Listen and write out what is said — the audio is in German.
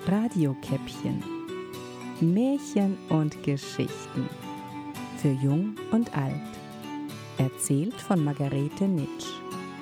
Radiokäppchen. Märchen und Geschichten. Für Jung und Alt. Erzählt von Margarete Nitsch.